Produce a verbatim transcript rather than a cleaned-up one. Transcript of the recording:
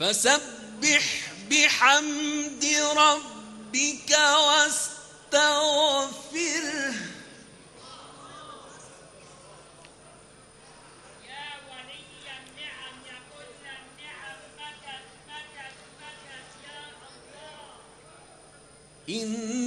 فسبح بحمد ربك واستغفره. يا ولي النعم يا كل النعم مدد مدد مدد يا الله. إن